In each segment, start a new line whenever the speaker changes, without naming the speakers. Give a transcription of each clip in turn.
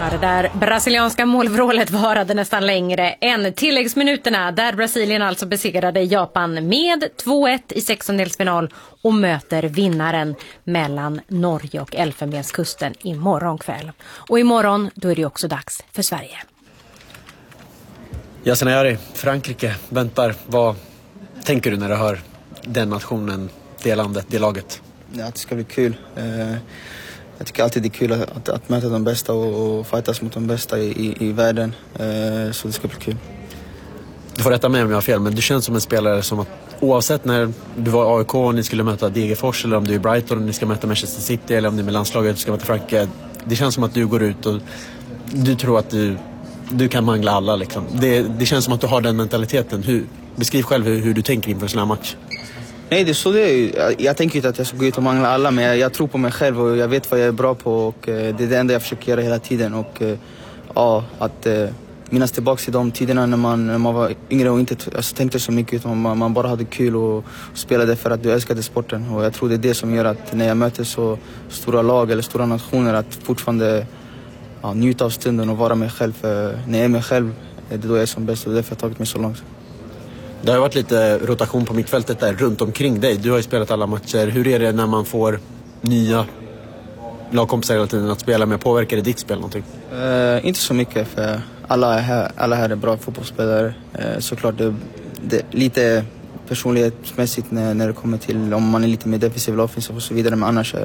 Ja, det där brasilianska målvrålet varade nästan längre än tilläggsminuterna där Brasilien alltså besegrade Japan med 2-1 i 16-delsfinal och möter vinnaren mellan Norge och Elfenbenskusten imorgon kväll. Och imorgon då är det också dags för Sverige.
Yasin Ayari, Frankrike väntar. Vad tänker du när du hör den nationen, det landet, det laget?
Ja, det ska bli kul. Jag tycker alltid det är kul att möta de bästa och fightas mot de bästa i världen. Så det ska bli kul.
Du får rätta mig om jag har fel, men du känns som en spelare som att oavsett när du var AIK och ni skulle möta Degerfors, eller om du är Brighton och ni ska möta Manchester City, eller om du är med landslaget och ska möta Frankrike, det känns som att du går ut och du tror att du kan mangla alla liksom. Det känns som att du har den mentaliteten. Beskriv själv hur du tänker inför en sån här match.
Nej, det är så det är. Jag tänker inte att jag ska gå ut och mangla alla, men jag tror på mig själv och jag vet vad jag är bra på, och det är det enda jag försöker göra hela tiden. Och att minnas tillbaka till de tiderna när man var yngre och inte tänkte så mycket, utan man bara hade kul och spelade för att du älskade sporten. Och jag tror det är det som gör att när jag möter så stora lag eller stora nationer, att fortfarande njuta av stunden och vara mig själv. För när jag är mig själv, det är då jag är som bäst, och därför har jag tagit mig så långt.
Det har varit lite rotation på mittfältet där runt omkring dig. Du har ju spelat alla matcher. Hur är det när man får nya lagkompisar hela tiden att spela med? Påverkar det ditt spel någonting?
Inte så mycket, för alla här är bra fotbollsspelare. Såklart det lite personlighetsmässigt när det kommer till om man är lite mer defensiv eller offensiv och så vidare. Men annars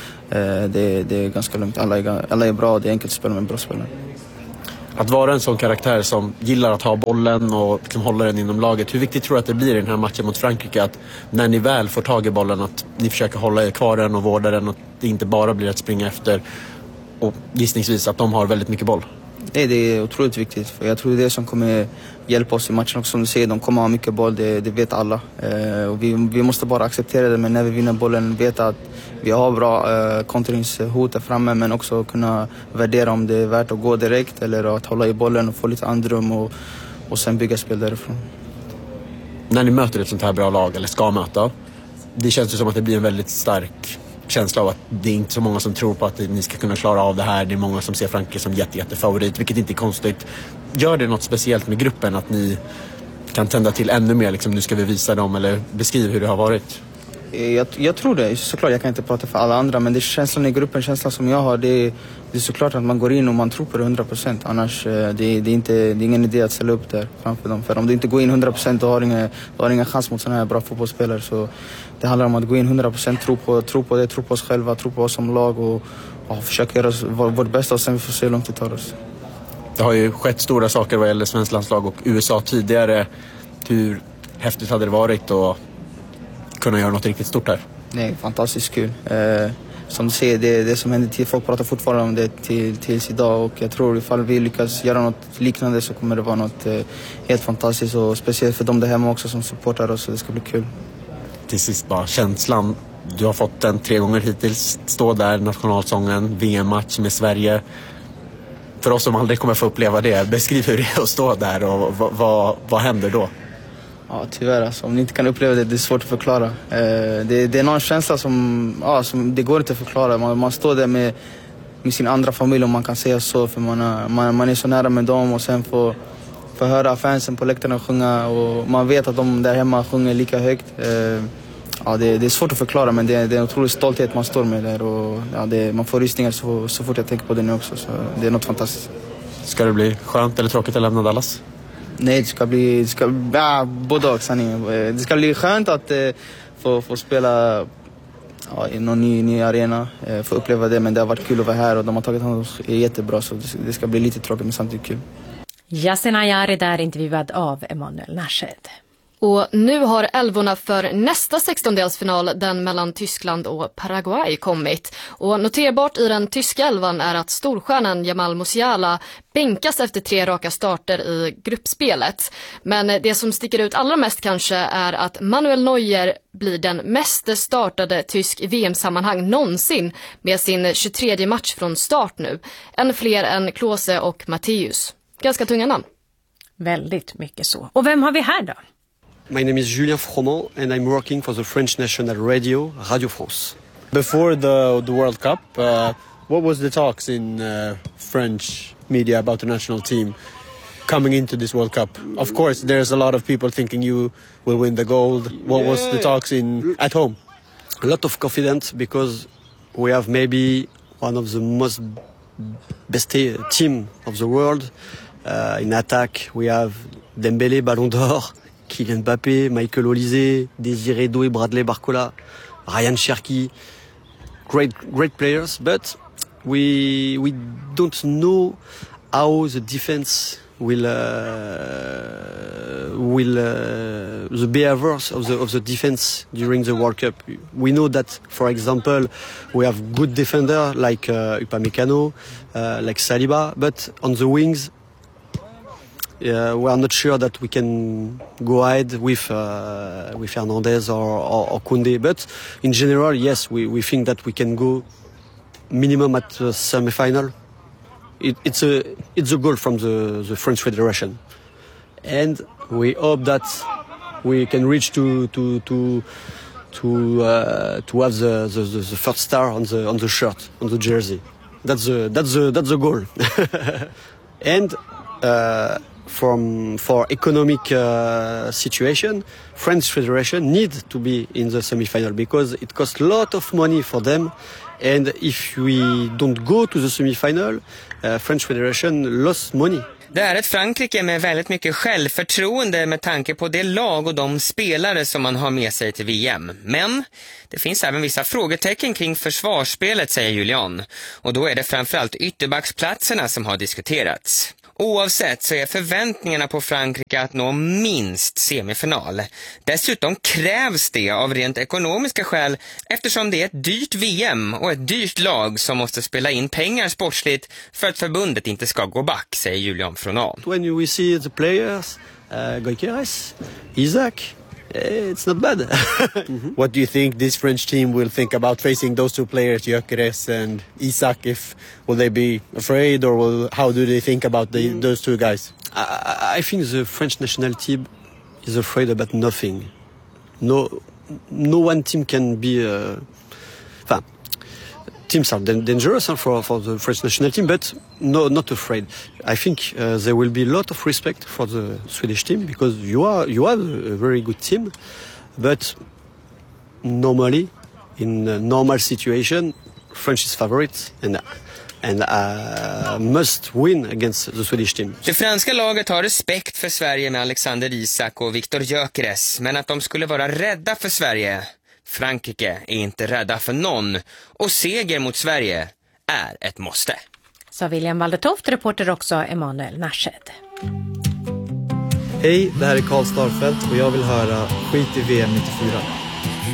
det är ganska lugnt. Alla är bra och det är enkelt att spela med bra spelare.
Att vara en sån karaktär som gillar att ha bollen och liksom hålla den inom laget. Hur viktigt tror du att det blir i den här matchen mot Frankrike att när ni väl får tag i bollen att ni försöker hålla er kvar den och vårda den, och det inte bara blir att springa efter, och gissningsvis att de har väldigt mycket boll?
Nej, det är otroligt viktigt. För jag tror det är det som kommer hjälpa oss i matchen också. Som du säger, de kommer ha mycket boll, det vet alla. Och vi måste bara acceptera det, men när vi vinner bollen veta att vi har bra kontringshot där framme, men också kunna värdera om det är värt att gå direkt eller att hålla i bollen och få lite andrum och sen bygga spel därifrån.
När ni möter ett sånt här bra lag, eller ska möta, det känns ju som att det blir en väldigt stark känsla av att det är inte så många som tror på att ni ska kunna klara av det här. Det är många som ser Frankrike som jättefavorit, vilket inte är konstigt. Gör det något speciellt med gruppen att ni kan tända till ännu mer, liksom, nu ska vi visa dem, eller beskriv hur det har varit?
Jag tror det, såklart. Jag kan inte prata för alla andra, men det är känslan i gruppen, känslan som jag har, det är såklart att man går in och man tror på det 100%. Annars det är ingen idé att ställa upp där framför dem. För om du inte går in 100% då har du ingen chans mot sådana här bra fotbollsspelare. Så det handlar om att gå in 100%, tro på det, tro på oss själva, tro på oss som lag och försöka göra vårt bästa, och sen vi får se hur långt det tar oss. Det
har ju skett stora saker vad gäller svensk landslag och USA tidigare. Hur häftigt hade det varit att kunna göra något riktigt stort här?
Nej, fantastiskt kul. Som du ser, det som händer till, folk pratar fortfarande om det tills idag, och jag tror ifall vi lyckas göra något liknande så kommer det vara något helt fantastiskt, och speciellt för dem där hemma också som supportar oss, så det ska bli kul.
Till sist bara, känslan, du har fått den 3 gånger hittills, stå där, nationalsången, VM-match med Sverige. För oss som aldrig kommer få uppleva det, beskriv hur det är att stå där och vad händer då?
Ja, tyvärr alltså. Om ni inte kan uppleva det är svårt att förklara. Det är någon känsla som det går inte att förklara. Man står där med sin andra familj, om man kan säga så, för man är så nära med dem, och sen får höra fansen på läktarna sjunga, och man vet att de där hemma sjunger lika högt. Det är svårt att förklara, men det är en otrolig stolthet man står med där, och man får rysningar så fort jag tänker på det nu också, så det är något fantastiskt.
Ska det bli skönt eller tråkigt att lämna Dallas?
Nej, det ska både och, sanningen. Det ska bli skönt att få spela i någon ny arena, få uppleva det, men det har varit kul att vara här och de har tagit hand om oss jättebra, så det ska bli lite tråkigt men samtidigt kul.
Yasin Ayari där, intervjuad av Emanuel Nashed.
Och nu har älvorna för nästa 16-delsfinal, den mellan Tyskland och Paraguay, kommit. Och noterbart i den tyska älvan är att storstjärnan Jamal Musiala bänkas efter 3 raka starter i gruppspelet. Men det som sticker ut allra mest kanske är att Manuel Neuer blir den mest startade tysk i VM-sammanhang någonsin med sin 23:e match från start nu. En fler än Klose och Matthäus. Ganska tunga namn.
Väldigt mycket så. Och vem har vi här då?
My name is Julien Froment and I'm working for the French National Radio, Radio France.
Before the World Cup,
What was the talks in French media about the national team coming into this World Cup? Of course, there's a lot of people thinking you will win the gold. What was the talks at home?
A lot of confidence because we have maybe one of the most best team of the world. In attack, we have Dembélé, Ballon d'Or, Kylian Mbappé, Michael Olise, Désiré Doué, Bradley Barcola, Ryan Cherki. Great players, but we don't know how the defense will the behaviors of the defense during the World Cup. We know that, for example, we have good defender like Upamecano, like Saliba, but on the wings, we are not sure that we can go ahead with Hernandez or Koundé. But in general, yes, we think that we can go minimum at the semi-final. It's a goal from the French Federation, and we hope that we can reach to have the first star on the shirt, on the jersey. That's the goal. And for economic situation, French Federation need to be in the semi-final because it costs a lot of money for them. And if we don't go to the semi-final, French Federation lost money.
Det är ett Frankrike med väldigt mycket självförtroende med tanke på det lag och de spelare som man har med sig till VM. Men det finns även vissa frågetecken kring försvarsspelet, säger Julian. Och då är det framförallt ytterbacksplatserna som har diskuterats. Oavsett så är förväntningarna på Frankrike att nå minst semifinal. Dessutom krävs det av rent ekonomiska skäl eftersom det är ett dyrt VM och ett dyrt lag som måste spela in pengar sportsligt för att förbundet inte ska gå back, säger Julian Fronan.
When we see the players, Gyökeres, Isaac, it's not bad.
What do you think this French team will think about facing those two players, Gyökeres and Isaac? Will they be afraid, or how do they think about those two guys?
I think the French national team is afraid about nothing. No one team can be. Teams are dangerous for the French national team, but not afraid. I think there will be a lot of respect for the Swedish team because you have a very good team, but normally in a normal situation, French is favorite and must win against the Swedish team.
Det franska laget har respekt för Sverige med Alexander Isak och Viktor Gyökeres, men att de skulle vara rädda för Sverige. Frankrike är inte rädda för någon och seger mot Sverige är ett måste.
Sa William Waldertoft, reporter också Emanuel Narshed.
Hej, det här är Karl Starfelt och jag vill höra Skit i VM 94.